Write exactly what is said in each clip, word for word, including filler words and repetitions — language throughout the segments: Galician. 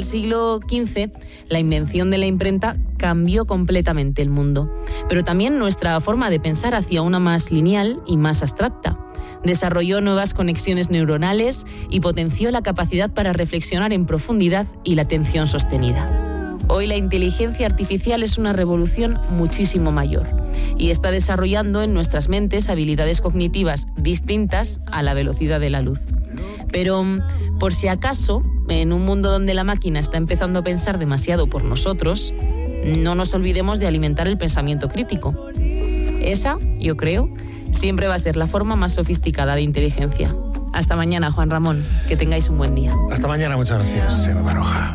el siglo quince, la invención de la imprenta cambió completamente el mundo, pero también nuestra forma de pensar hacia una más lineal y más abstracta. Desarrolló nuevas conexiones neuronales y potenció la capacidad para reflexionar en profundidad y la atención sostenida. Hoy la inteligencia artificial es una revolución muchísimo mayor y está desarrollando en nuestras mentes habilidades cognitivas distintas a la velocidad de la luz. Pero, por si acaso, en un mundo donde la máquina está empezando a pensar demasiado por nosotros, no nos olvidemos de alimentar el pensamiento crítico. Esa, yo creo, siempre va a ser la forma más sofisticada de inteligencia. Hasta mañana, Juan Ramón. Que tengáis un buen día. Hasta mañana, muchas gracias, Eva Baroja.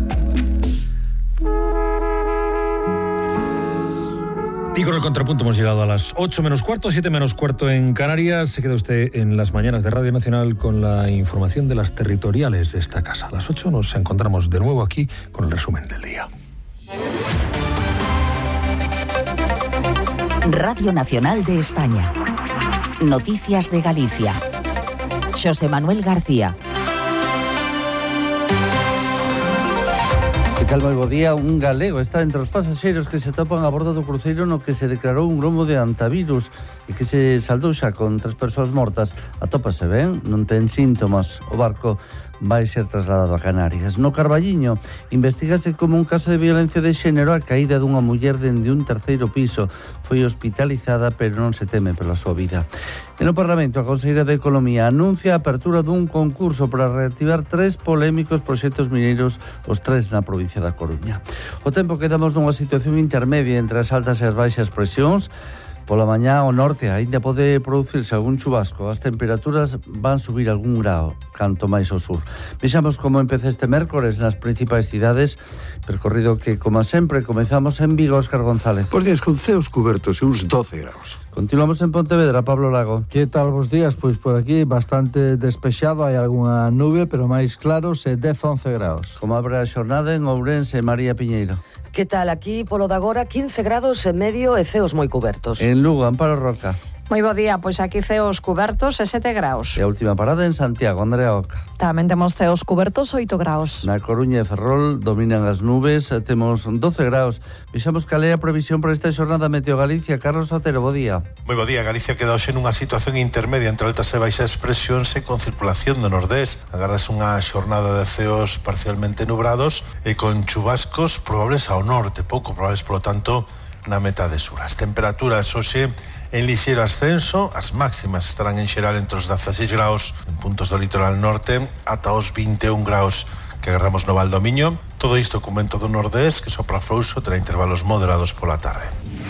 Y con el contrapunto hemos llegado a las ocho menos cuarto, siete menos cuarto en Canarias. Se queda usted en las mañanas de Radio Nacional con la información de las territoriales de esta casa. A las ocho nos encontramos de nuevo aquí con el resumen del día. Radio Nacional de España. Noticias de Galicia. Xosé Manuel García. Calma, bo día. Un galego está entre os pasaxeiros que se topan a bordo do cruceiro no que se declarou un gromo de antivirus e que se saldou xa con tres persoas mortas. Atópase ben, non ten síntomas. O barco vai ser trasladado a Canarias. No Carballiño, investigase como un caso de violencia de xénero a caída dunha muller dende un terceiro piso. Foi hospitalizada, pero non se teme pela súa vida. E no Parlamento, a Conselleira de Economía anuncia a apertura dun concurso para reactivar tres polémicos proxectos mineiros, os tres na provincia da Coruña. O tempo quedamos nunha situación intermedia entre as altas e as baixas presións. Pola mañá ao norte aínda pode producirse algún chubasco. As temperaturas van subir algún grao, canto máis ao sur. Vexamos como empeza este mércores nas principais cidades, percorrido que, como sempre, comezamos en Vigo. Óscar González. Pois días con ceos cubertos e uns doce graus. Continuamos en Pontevedra, Pablo Lago. Que tal vos días? Pois por aquí bastante despexado, hai algunha nube, pero máis claros e dez a once graus. Como abre a xornada en Ourense, María Piñeiro. Que tal? Aquí, polo de agora, quince grados e medio e ceos moi cubertos. En Lugo, Amparo Roca. Moi bo día, pois aquí ceos cubertos e sete graus. E a última parada en Santiago, Andrea Oca. Tamén temos ceos cubertos, oito graus. Na Coruña e Ferrol dominan as nubes, temos doce graus. Vexamos cal é a previsión para esta xornada Meteo Galicia. Carlos Otero, bo día. Moi bo día. Galicia queda hoxe nunha situación intermedia entre altas e baixas presións e con circulación do nordés. Agardas unha xornada de ceos parcialmente nubrados e con chubascos probables ao norte, pouco probables, polo tanto, na metade sur. As temperaturas hoxe en lixeiro ascenso, as máximas estarán en xeral entre os dezaseis graus en puntos do litoral norte ata os vinte e un graus que agardamos no Valdomiño. Todo isto con vento do nordés que sopra frouxo, terá intervalos moderados pola tarde.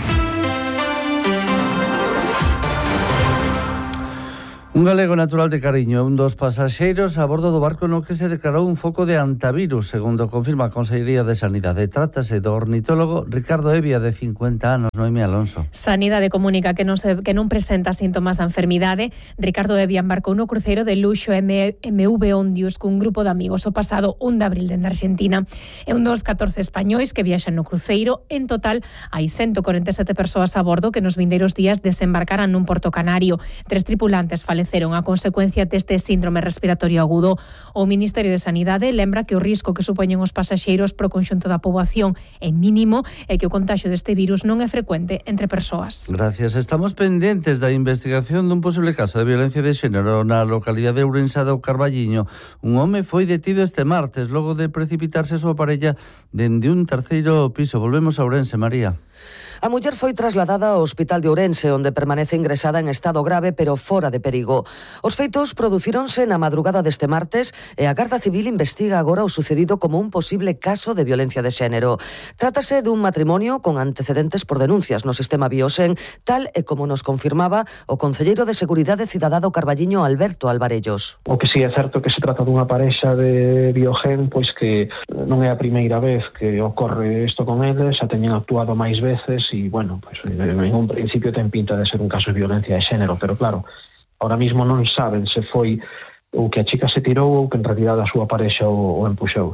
Un galego natural de Cariño, un dos pasaxeiros a bordo do barco no que se declarou un foco de antivirus, segundo confirma a Consellería de Sanidade. Trátase do ornitólogo Ricardo Evia, de cincuenta anos. Noemí Alonso. Sanidade comunica que non, se, que non presenta síntomas da enfermidade. Ricardo Evia embarcou no cruceiro de luxo M V Ondius cun grupo de amigos o pasado un de abril dende Argentina. É un dos catorce españois que viaxan no cruceiro. En total, hai ciento corenta e sete persoas a bordo que nos vindeiros días desembarcarán nun porto canario. Tres tripulantes faleceron a consecuencia deste síndrome respiratorio agudo. O Ministerio de Sanidade lembra que o risco que supoñen os pasaxeiros pro conxunto da poboación é mínimo e que o contaxio deste virus non é frecuente entre persoas. Gracias. Estamos pendentes da investigación dun posible caso de violencia de xénero na localidade de Ourense do Carballiño. Un home foi detido este martes logo de precipitarse a súa parella dende un terceiro piso. Volvemos a Ourense, María. A muller foi trasladada ao Hospital de Ourense, onde permanece ingresada en estado grave pero fora de perigo. Os feitos producíronse na madrugada deste martes e a Garda Civil investiga agora o sucedido como un posible caso de violencia de xénero. Trátase dun matrimonio con antecedentes por denuncias no sistema Biosen, tal e como nos confirmaba o concelleiro de Seguridade Cidadá do Carballiño, Alberto Alvarellos. O que si é certo que se trata dunha parexa de Biogen, pois que non é a primeira vez que ocorre isto con eles, xa teñen actuado máis veces e, bueno, pues, en un principio ten pinta de ser un caso de violencia de xénero, pero claro, ahora mismo non saben se foi o que a chica se tirou ou que en realidad a súa parexa o, o empuxou.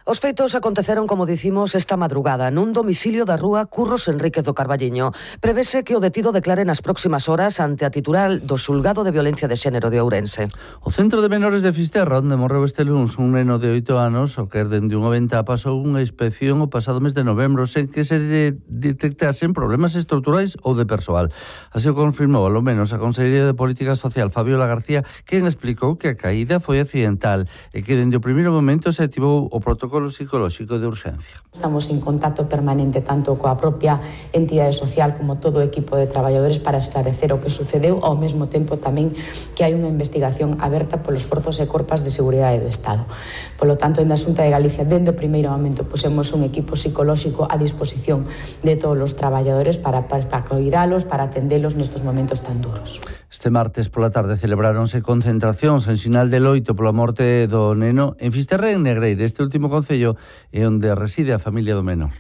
Os feitos aconteceron, como dicimos, esta madrugada nun domicilio da rúa Curros Enríquez do Carballiño. Prevese que o detido declare nas próximas horas ante a titular do Xulgado de Violencia de Xénero de Ourense. O Centro de Menores de Fisterra, onde morreu este luns un neno de oito anos, o que dende unha venta pasou unha inspección o pasado mes de novembro sen que se detectasen problemas estruturais ou de persoal. Así o confirmou, ao menos, a Consellería de Política Social, Fabiola García, quen explicou que a caída foi accidental e que dende o primeiro momento se activou o protocolo psicolóxico de urxencia. Estamos en contacto permanente tanto coa propia entidade social como todo o equipo de traballadores para esclarecer o que sucedeu, ao mesmo tempo tamén que hai unha investigación aberta polos forzos e corpas de seguridade do Estado. Polo tanto, en a Xunta de Galicia, dende o primeiro momento, pusemos un equipo psicolóxico a disposición de todos os traballadores para, para, para cuidalos, para atendelos nestes momentos tan duros. Este martes pola tarde celebráronse concentracións en sinal de loito pola morte do neno en Fisterra e en Negreira. Este último concello é onde reside a familia do menor.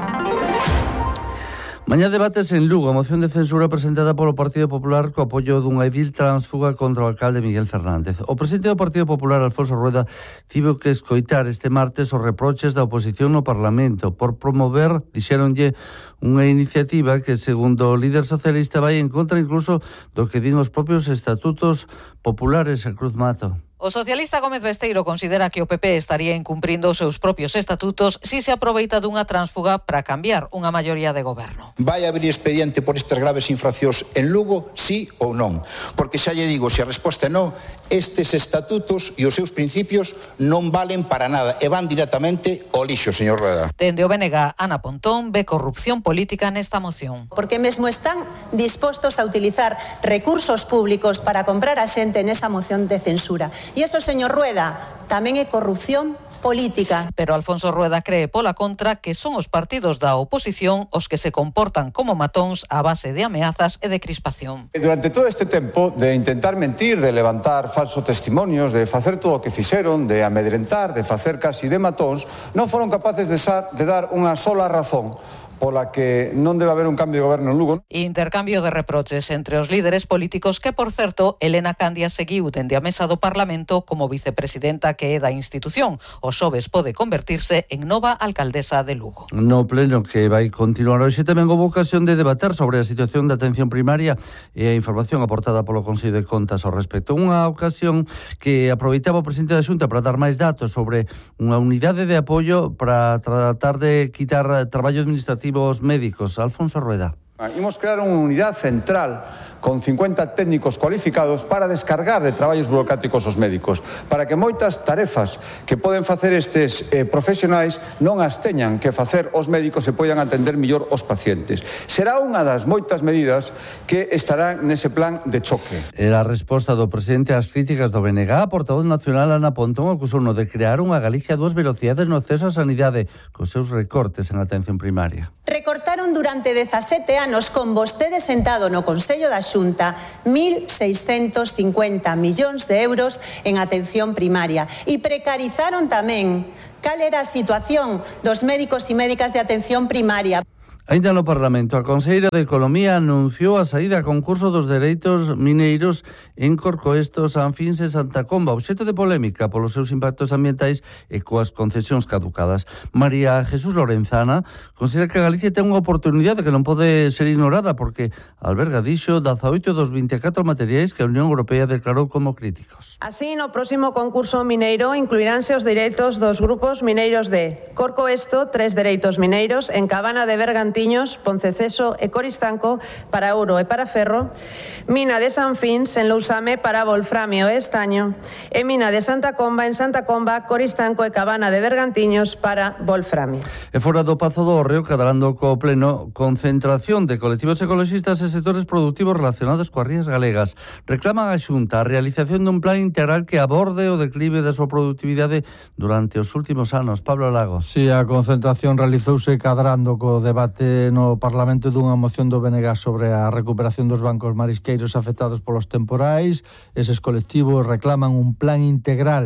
Mañá debates en Lugo a moción de censura presentada polo Partido Popular co apoio dunha edil transfuga contra o alcalde Miguel Fernández. O presidente do Partido Popular, Alfonso Rueda, tivo que escoitar este martes os reproches da oposición no Parlamento por promover, dixéronlle, unha iniciativa que, segundo o líder socialista, vai en contra incluso do que din os propios estatutos populares en Cruz Mato. O socialista Gómez Besteiro considera que o P P estaría incumprindo os seus propios estatutos si se aproveita dunha tránsfuga para cambiar unha maioría de goberno. Vai abrir expediente por estas graves infraccións en Lugo, sí ou non? Porque xa lle digo, se a resposta é non, estes estatutos e os seus principios non valen para nada e van directamente ao lixo, señor Rueda. Dende o B N G, Ana Pontón ve corrupción política nesta moción. Porque mesmo están dispostos a utilizar recursos públicos para comprar a xente nesa moción de censura. E iso, señor Rueda, tamén é corrupción política. Pero Alfonso Rueda cree pola contra que son os partidos da oposición os que se comportan como matóns a base de ameazas e de crispación. Durante todo este tempo de intentar mentir, de levantar falsos testimonios, de facer todo o que fixeron, de amedrentar, de facer casi de matóns, non foron capaces de, de dar unha sola razón pola que non debe haber un cambio de goberno en Lugo. Intercambio de reproches entre os líderes políticos que, por certo, Elena Candia seguiu dende a mesa do Parlamento como vicepresidenta que é da institución. O xoves pode convertirse en nova alcaldesa de Lugo. No pleno que vai continuar hoxe tamén houve ocasión de debater sobre a situación da atención primaria e a información aportada polo Consello de Contas ao respecto. Unha ocasión que aproveitaba o presidente da Xunta para dar máis datos sobre unha unidade de apoio para tratar de quitar traballo administrativo os médicos. Alfonso Rueda. Imos crear unha unidade central con cincuenta técnicos cualificados para descargar de traballos burocráticos os médicos, para que moitas tarefas que poden facer estes eh, profesionais non as teñan que facer os médicos e poidan atender mellor os pacientes. Será unha das moitas medidas que estarán nese plan de choque. Era a resposta do presidente ás críticas do B N G. A portavoz nacional Ana Pontón acusouno de crear unha Galicia a dúas velocidades no acceso á sanidade cos seus recortes en atención primaria. Recortaron durante dezasete anos con vostede sentado no Consello da Xunta mil seiscentos cincuenta millóns de euros en atención primaria e precarizaron tamén cal era a situación dos médicos e médicas de atención primaria. Ainda no Parlamento, a Conselleira de Economía anunciou a saída a concurso dos dereitos mineiros en Corcoesto, Sanfins e Santa Comba, obxecto de polémica polos seus impactos ambientais e coas concesións caducadas. María Jesús Lorenzana considera que Galicia ten unha oportunidade que non pode ser ignorada porque alberga, dixo, dezaoito dos vinte e catro materiais que a Unión Europea declarou como críticos. Así, no próximo concurso mineiro incluiránse os dereitos dos grupos mineiros de Corcoesto, tres dereitos mineiros, en Cabana de Bergantín, Ponceceso e Coristanco para ouro e para ferro, mina de Sanfins en Lousame para volframio e estaño e mina de Santa Comba en Santa Comba, Coristanco e Cabana de Bergantiños para volframio. E fora do Pazo do Hórreo, cadrando co pleno, concentración de colectivos ecoloxistas e sectores productivos relacionados coas rías galegas. Reclaman a Xunta a realización dun plan integral que aborde o declive da súa productividade durante os últimos anos. Pablo Lagos. Si, sí, a concentración realizouse cadrando co debate no Parlamento dunha moción do B N G sobre a recuperación dos bancos marisqueiros afectados polos temporais. Eses colectivos reclaman un plan integral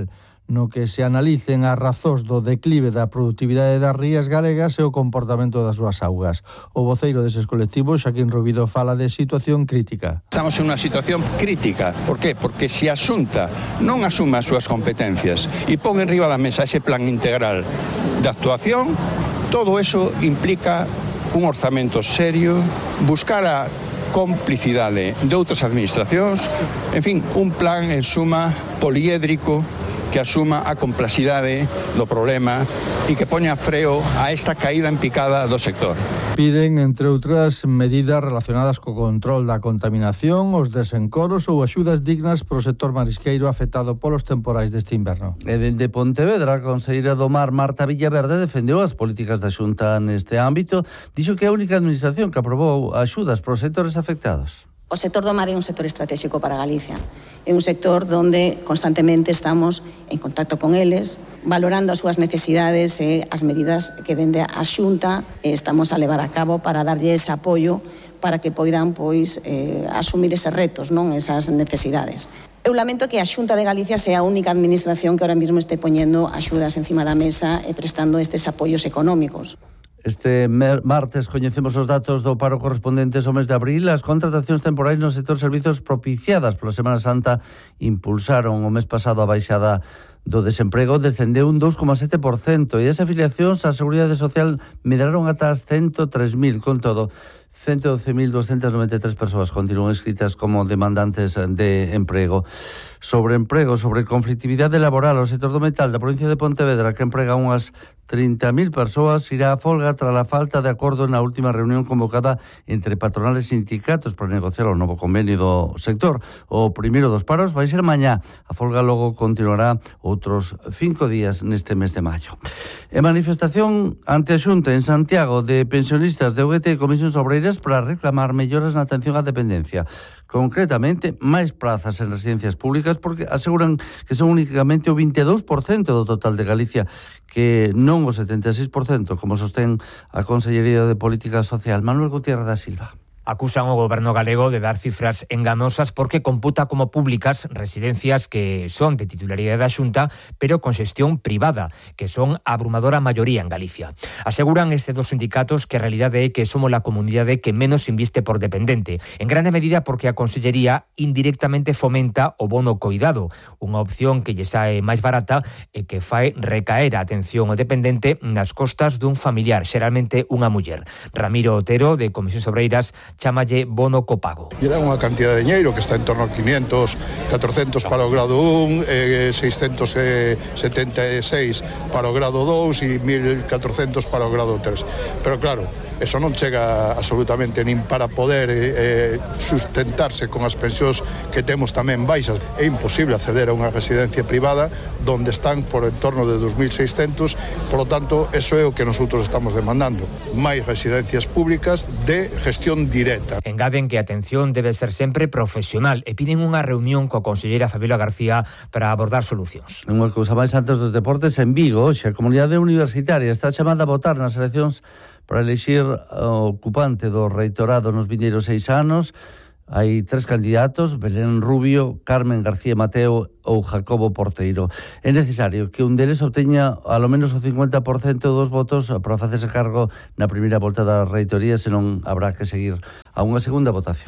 no que se analicen as razóns do declive da produtividade das rías galegas e o comportamento das súas augas. O voceiro deses colectivos, Xaquín Rubido, fala de situación crítica. Estamos en unha situación crítica. Por qué? Porque se a Xunta non asume as súas competencias e pon en riba da mesa ese plan integral de actuación, todo eso implica un orzamento serio, buscar a complicidade de outras administracións, en fin, un plan en suma poliédrico que asuma a complexidade do problema e que poña freo a esta caída en picada do sector. Piden, entre outras, medidas relacionadas co control da contaminación, os desencoros ou axudas dignas para o sector marisqueiro afectado polos temporais deste inverno. E dende Pontevedra, a conselleira do Mar, Marta Villaverde, defendeu as políticas da Xunta neste ámbito. Dixo que é a única administración que aprobou axudas para os sectores afectados. O sector do mar é un sector estratégico para Galicia. É un sector donde constantemente estamos en contacto con eles, valorando as súas necesidades e as medidas que dende a Xunta estamos a levar a cabo para darlle ese apoio para que poidan pois eh, asumir eses retos, non, esas necesidades. Eu lamento que a Xunta de Galicia sea a única administración que ahora mismo este poñendo axudas encima da mesa e prestando estes apoios económicos. Este martes coñecemos os datos do paro correspondentes ao mes de abril. As contratacións temporais no sector servizos propiciadas pola Semana Santa impulsaron o mes pasado a baixada do desemprego, descendeu un dous coma sete por cento e as afiliacións á Seguridade Social medraron ata as ciento tres mil. Con todo, ciento doce mil doscientas noventa e tres persoas continúan escritas como demandantes de emprego. Sobre emprego, sobre conflictividade laboral, o sector do metal da provincia de Pontevedra, que emprega unhas trinta mil persoas, irá a folga tras a falta de acordo na última reunión convocada entre patronales e sindicatos para negociar o novo convenio do sector. O primeiro dos paros vai ser mañá. A folga logo continuará outros cinco días neste mes de maio. E manifestación ante a Xunta en Santiago de pensionistas de U G T e Comisións Obreiras para reclamar melloras na atención á dependencia. Concretamente, máis plazas en residencias públicas, porque aseguran que son únicamente o vinte e dous por cento do total de Galicia, que non o setenta e seis por cento, como sostén a Consellería de Política Social. Manuel Gutiérrez da Silva. Acusan o goberno galego de dar cifras enganosas porque computa como públicas residencias que son de titularidade da Xunta, pero con xestión privada, que son a abrumadora maioría en Galicia. Aseguran estes dos sindicatos que a realidade é que somos a comunidade que menos inviste por dependente, en grande medida porque a Consellería indirectamente fomenta o bono coidado, unha opción que lle sae máis barata e que fai recaer a atención ao dependente nas costas dun familiar, xeralmente unha muller. Ramiro Otero, de Comisións Obreiras, chamalle bono copago. Lle dan unha cantidad de diñeiro que está en torno a quinientos, catorcentos para o grado un, eh, seiscentos setenta e seis para o grado dous e mil catorcentos para o grado tres. Pero claro, eso non chega absolutamente nin para poder eh, sustentarse con as pensións que temos tamén baixas. É imposible acceder a unha residencia privada donde están por en torno de dos mil seiscentos, por lo tanto, eso é o que nosotros estamos demandando. Máis residencias públicas de gestión directa. Engaden que a atención debe ser sempre profesional e piden unha reunión coa conselleira Fabiola García para abordar solucións. Unha cousa máis antes dos deportes, en Vigo, hoxe a comunidade universitaria está chamada a votar nas eleccións para elixir o ocupante do reitorado nos vindeiros seis anos. Hai tres candidatos, Belén Rubio, Carmen García Mateo ou Jacobo Porteiro. É necesario que un deles obteña alo menos o cincuenta por cento dos votos para facerse cargo na primeira volta da reitoría, senón habrá que seguir a unha segunda votación.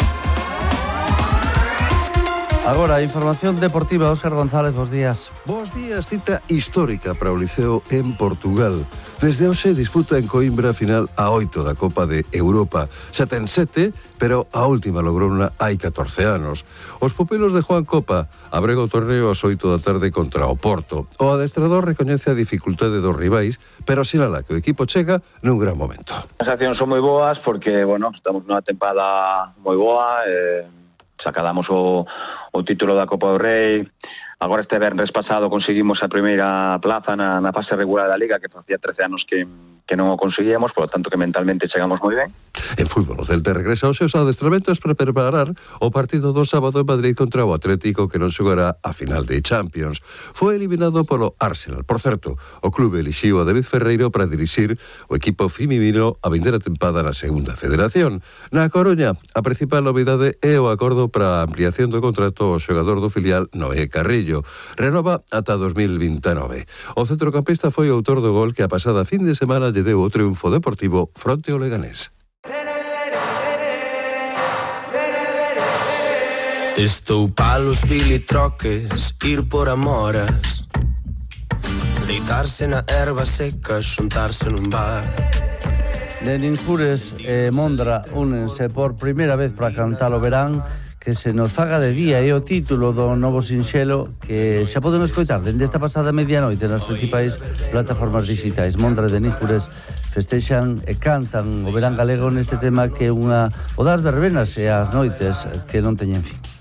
Agora, a información deportiva, Óscar González, bos días. Bos días, cita histórica para o Liceo en Portugal. Desde hoxe disputa en Coimbra a final a oito da Copa de Europa. Xa ten sete, pero a última logrou hai catorce anos. Os pupilos de Juan Copa abrega o torneo ás oito da tarde contra o Porto. O adestrador recoñece a dificultade dos rivais, pero sinala que o equipo chega nun gran momento. As accións son moi boas porque, bueno, estamos nunha tempada moi boa, eh, sacadamos o, o título da Copa do Rei. Agora este venres pasado conseguimos a primeira plaza na, na fase regular da Liga, que facía trece anos que, que non o conseguíamos, polo tanto que mentalmente chegamos moi ben. En fútbol, o Celta regresa aos seus adestramentos para preparar o partido do sábado en Madrid contra o Atlético, que non xogará a final de Champions. Foi eliminado polo Arsenal. Por certo, o clube elixiu a David Ferreiro para dirixir o equipo feminino a vindeira tempada na segunda federación. Na Coruña, a principal novidade é o acordo para a ampliación do contrato ao xogador do filial Noé Carrillo. Renova ata dos mil vintanove. O centrocampista foi o autor do gol que a pasada fin de semana lle deu o triunfo deportivo fronte ao Leganés. Estou palos bilitroques, ir por amoras, deitarse na erva seca, xuntarse nun bar. Neninjures e Mondra únense por primeira vez para cantar o verán que se nos faga de día, é o título do novo sinxelo que xa podemos escoitar dende esta pasada medianoite nas principais plataformas digitais. Mondra e Neninjures festexan e cantan o verán galego neste tema que é unha o das verbenas e as noites que non teñen fin.